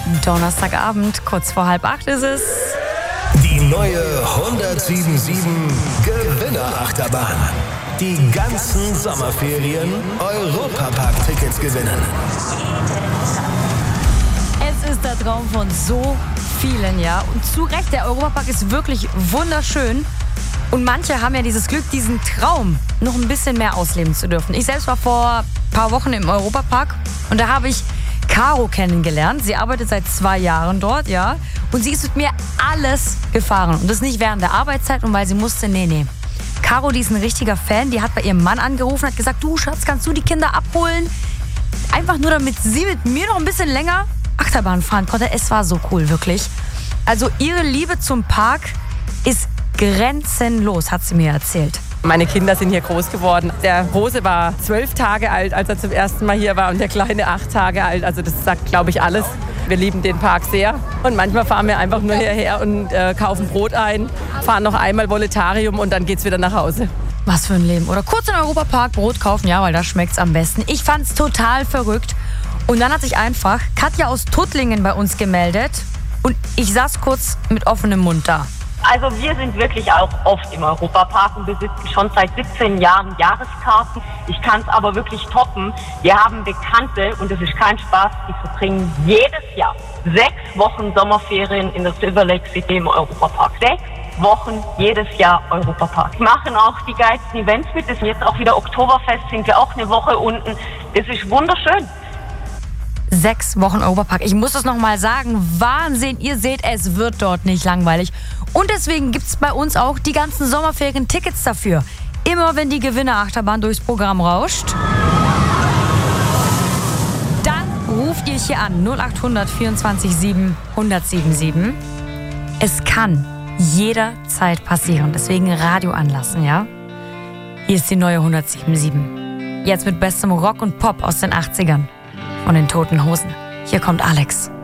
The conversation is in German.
Donnerstagabend, kurz vor 7:30 ist es. Die neue 107.7 Gewinnerachterbahn. Die ganzen Sommerferien Europapark-Tickets gewinnen. Es ist der Traum von so vielen, ja. Und zu Recht, der Europapark ist wirklich wunderschön. Und manche haben ja dieses Glück, diesen Traum noch ein bisschen mehr ausleben zu dürfen. Ich selbst war vor ein paar Wochen im Europapark und da habe ich Caro kennengelernt. Sie arbeitet seit 2 Jahren dort, ja. Und sie ist mit mir alles gefahren. Und das nicht während der Arbeitszeit und weil sie musste, nee. Caro, die ist ein richtiger Fan. Die hat bei ihrem Mann angerufen, hat gesagt, du Schatz, kannst du die Kinder abholen? Einfach nur, damit sie mit mir noch ein bisschen länger Achterbahn fahren konnte. Es war so cool, wirklich. Also ihre Liebe zum Park ist grenzenlos, hat sie mir erzählt. Meine Kinder sind hier groß geworden. Der Große war 12 Tage alt, als er zum ersten Mal hier war und der Kleine 8 Tage alt. Also das sagt, glaube ich, alles. Wir lieben den Park sehr und manchmal fahren wir einfach nur hierher und kaufen Brot ein, fahren noch einmal Voletarium und dann geht's wieder nach Hause. Was für ein Leben. Oder kurz in den Europapark Brot kaufen, ja, weil da schmeckt's am besten. Ich fand's total verrückt. Und dann hat sich einfach Katja aus Tuttlingen bei uns gemeldet und ich saß kurz mit offenem Mund da. Also wir sind wirklich auch oft im Europapark und besitzen schon seit 17 Jahren Jahreskarten. Ich kann es aber wirklich toppen. Wir haben Bekannte, und das ist kein Spaß, die verbringen jedes Jahr 6 Wochen Sommerferien in der Silver Lake City im Europapark. 6 Wochen jedes Jahr Europapark. Wir machen auch die geilsten Events mit. Das ist jetzt auch wieder Oktoberfest, sind wir auch eine Woche unten. Das ist wunderschön. 6 Wochen Europapark. Ich muss es nochmal sagen, Wahnsinn, ihr seht, es wird dort nicht langweilig. Und deswegen gibt es bei uns auch die ganzen Sommerferien-Tickets dafür. Immer wenn die Gewinnerachterbahn durchs Programm rauscht, dann ruft ihr hier an 0800 24 7 1077. Es kann jederzeit passieren, deswegen Radio anlassen, ja? Hier ist die neue 107.7. Jetzt mit bestem Rock und Pop aus den 80ern. Von den Toten Hosen. Hier kommt Alex.